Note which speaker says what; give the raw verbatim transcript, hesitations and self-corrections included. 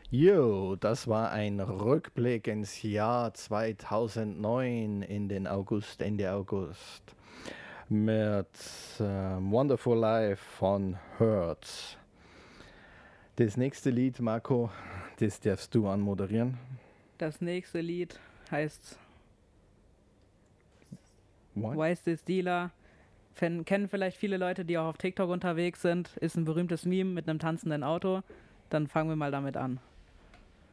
Speaker 1: Jo, das war ein Rückblick ins Jahr zweitausendneun in den August, Ende August mit ähm, Wonderful Life von Hertz. Das nächste Lied, Marco, das darfst du anmoderieren.
Speaker 2: Das nächste Lied heißt
Speaker 1: What?
Speaker 2: Why is this Dealer? Fan, kennen vielleicht viele Leute, die auch auf TikTok unterwegs sind. Ist ein berühmtes Meme mit einem tanzenden Auto. Dann fangen wir mal damit an.